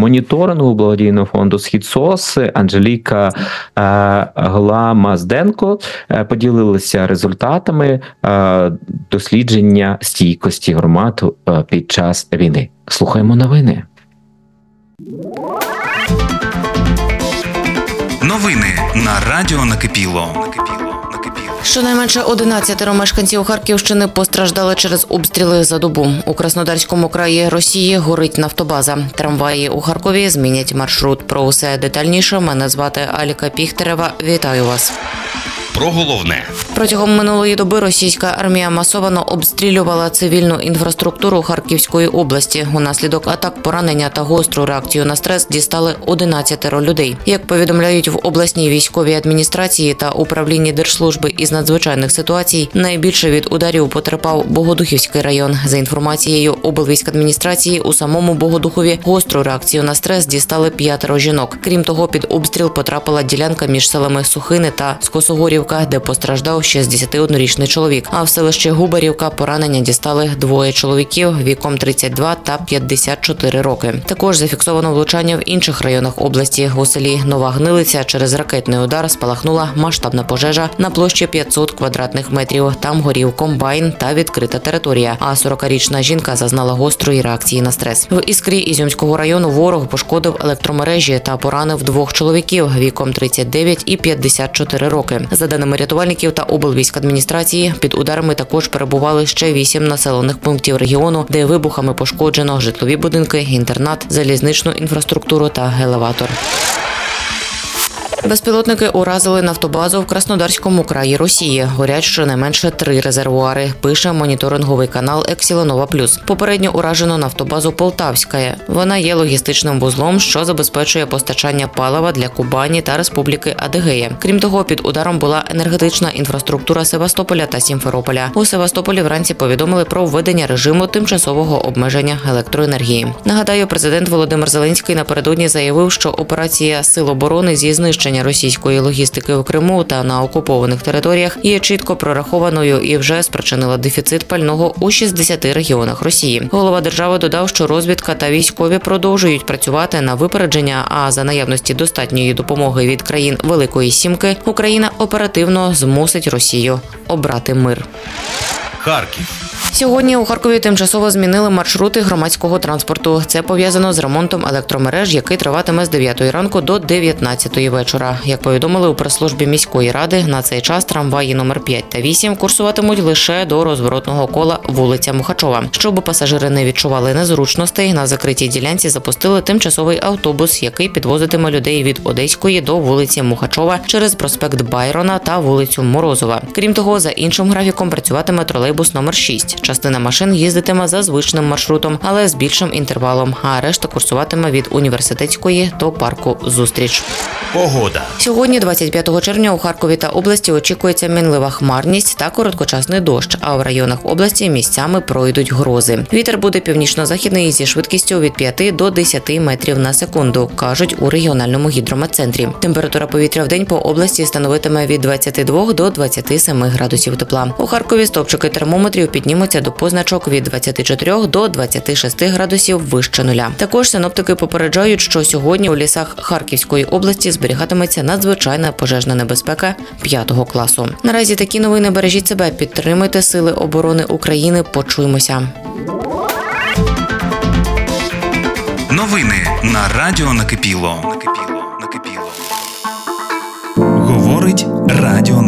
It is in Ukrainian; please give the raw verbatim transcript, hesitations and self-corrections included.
моніторингу благодійного фонду «Схід СОС» Анжеліка Гламазденко поділилася результатами дослідження стійкості громад під час війни. Слухаємо новини. Новини на радіо Накипіло. Щонайменше одинадцятеро мешканців Харківщини постраждали через обстріли за добу. У Краснодарському краї Росії горить нафтобаза. Трамваї у Харкові змінять маршрут. Про усе детальніше мене звати Аліка Піхтерева. Вітаю вас. Про головне. Протягом минулої доби російська армія масово обстрілювала цивільну інфраструктуру Харківської області. Унаслідок атак, поранення та гостру реакцію на стрес дістали одинадцятеро людей. Як повідомляють в обласній військовій адміністрації та управлінні Держслужби із надзвичайних ситуацій, найбільше від ударів потерпав Богодухівський район. За інформацією облвійськадміністрації, у самому Богодухові гостру реакцію на стрес дістали п'ятеро жінок. Крім того, під обстріл потрапила ділянка між селами Сухини та Скосогорівка, де постраждав шістдесятиоднорічний чоловік. А в селищі Губарівка поранення дістали двоє чоловіків віком тридцять два та п'ятдесят чотири роки. Також зафіксовано влучання в інших районах області. У селі Нова Гнилиця через ракетний удар спалахнула масштабна пожежа на площі п'ятсот квадратних метрів. Там горів комбайн та відкрита територія. А сорокарічна жінка зазнала гострої реакції на стрес. В Іскрі Ізюмського району ворог пошкодив електромережі та поранив двох чоловіків віком тридцять дев'ять і п'ятдесят чотири роки. За даними рятувальників та облвійськадміністрації, під ударами також перебували ще вісім населених пунктів регіону, де вибухами пошкоджено житлові будинки, інтернат, залізничну інфраструктуру та елеватор. Безпілотники уразили нафтобазу в Краснодарському краї Росії. Горять щонайменше три резервуари, пише моніторинговий канал «Ексіленова Плюс». Попередньо уражено нафтобазу Полтавська. Вона є логістичним вузлом, що забезпечує постачання палива для Кубані та Республіки Адигея. Крім того, під ударом була енергетична інфраструктура Севастополя та Сімферополя. У Севастополі вранці повідомили про введення режиму тимчасового обмеження електроенергії. Нагадаю, президент Володимир Зеленський напередодні заявив, що операція Сил оборони зі знищення російської логістики в Криму та на окупованих територіях є чітко прорахованою і вже спричинила дефіцит пального у шістдесяти регіонах Росії. Голова держави додав, що розвідка та військові продовжують працювати на випередження, а за наявності достатньої допомоги від країн Великої Сімки Україна оперативно змусить Росію обрати мир. Харків. Сьогодні у Харкові тимчасово змінили маршрути громадського транспорту. Це пов'язано з ремонтом електромереж, який триватиме з дев'ятої ранку до дев'ятнадцятої вечора. Як повідомили у прес-службі міської ради, на цей час трамваї номер п'ять та вісім курсуватимуть лише до розворотного кола вулиця Мухачова. Щоб пасажири не відчували незручностей, на закритій ділянці запустили тимчасовий автобус, який підвозитиме людей від Одеської до вулиці Мухачова через проспект Байрона та вулицю Морозова. Крім того, за іншим графіком працюватиме тролейбус номер шість. Частина машин їздитиме за звичним маршрутом, але з більшим інтервалом, а решта курсуватиме від Університетської до парку Зустріч. Погода. Сьогодні, двадцять п'ятого червня, у Харкові та області очікується мінлива хмарність та короткочасний дощ, а в районах області місцями пройдуть грози. Вітер буде північно-західний зі швидкістю від п'яти до десяти метрів на секунду, кажуть у регіональному гідрометцентрі. Температура повітря в день по області становитиме від двадцяти двох до двадцяти семи градусів тепла. У Харкові стовпчики термометрів піднімуться до позначок від двадцяти чотирьох до двадцяти шести градусів вище нуля. Також синоптики попереджають, що сьогодні у лісах Харківської області зберігатиметься надзвичайна пожежна небезпека п'ятого класу. Наразі такі новини. Бережіть себе, підтримуйте Сили оборони України. Почуємося. Новини на радіо Накипіло. Говорить Радіо